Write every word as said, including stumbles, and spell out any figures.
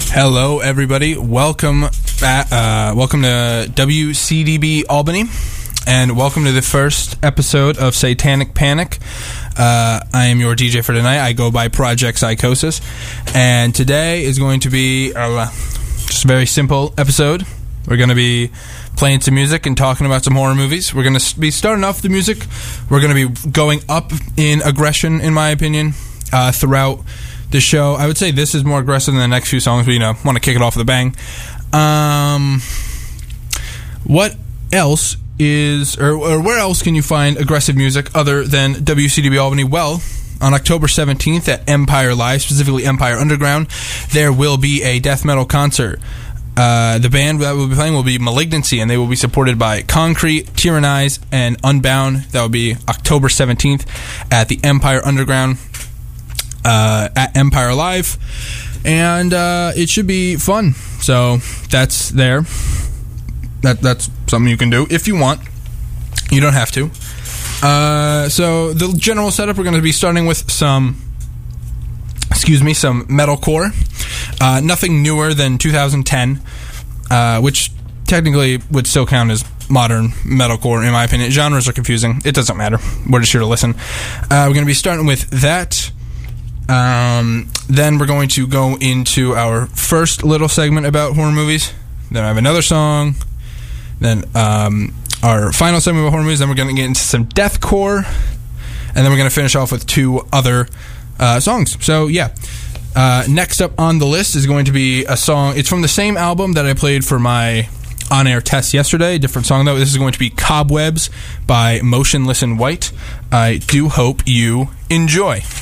Hello, everybody. Welcome back, uh, welcome to W C D B Albany, and welcome to the first episode of Satanic Panic. Uh, I am your D J for tonight. I go by Project Psychosis, and today is going to be uh, just a very simple episode. We're going to be playing some music and talking about some horror movies. We're going to be starting off the music. We're going to be going up in aggression, in my opinion, uh, throughout the show. I would say this is more aggressive than the next few songs, but, you know, want to kick it off with a bang. Um, what else is, or, or where else can you find aggressive music other than W C D B Albany? Well, on October seventeenth at Empire Live, specifically Empire Underground, there will be a death metal concert. Uh, the band that will be playing will be Malignancy, and they will be supported by Concrete, Tyrannize, and Unbound. That will be October seventeenth at the Empire Underground. Uh, at Empire Live, and uh, it should be fun. So that's there. That that's something you can do if you want. You don't have to. Uh, so the general setup, we're going to be starting with some, excuse me, some metalcore. Uh, nothing newer than two thousand ten, uh, which technically would still count as modern metalcore, in my opinion. Genres are confusing. It doesn't matter. We're just here to listen. Uh, we're going to be starting with that. Um, then we're going to go into our first little segment about horror movies. Then I have another song. Then um, our final segment about horror movies. Then we're going to get into some deathcore. And then we're going to finish off with two other uh, songs. So, yeah. Uh, next up on the list is going to be a song. It's from the same album that I played for my on-air test yesterday. Different song, though. This is going to be Cobwebs by Motionless in White. I do hope you enjoy.